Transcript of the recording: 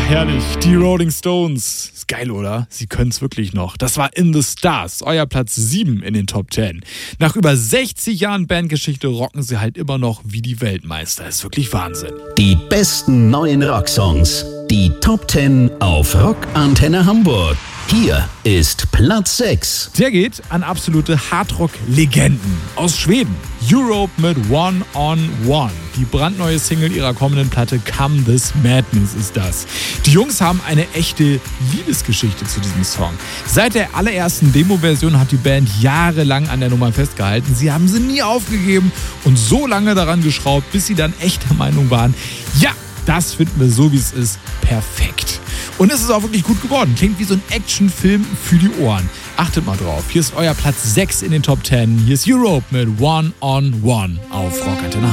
herrlich. Die Rolling Stones. Ist geil, oder? Sie können es wirklich noch. Das war In the Stars, euer Platz 7 in den Top 10. Nach über 60 Jahren Bandgeschichte rocken sie halt immer noch wie die Weltmeister. Ist wirklich Wahnsinn. Die besten neuen Rocksongs. Die Top 10 auf Rockantenne Hamburg. Hier ist Platz 6. Der geht an absolute Hardrock-Legenden aus Schweden. Europe mit One on One. Die brandneue Single ihrer kommenden Platte Come This Madness ist das. Die Jungs haben eine echte Liebesgeschichte zu diesem Song. Seit der allerersten Demo-Version hat die Band jahrelang an der Nummer festgehalten. Sie haben sie nie aufgegeben und so lange daran geschraubt, bis sie dann echt der Meinung waren, ja, das finden wir so, wie es ist, perfekt. Und es ist auch wirklich gut geworden. Klingt wie so ein Actionfilm für die Ohren. Achtet mal drauf. Hier ist euer Platz 6 in den Top 10. Hier ist Europe mit One on One auf Rockantenne.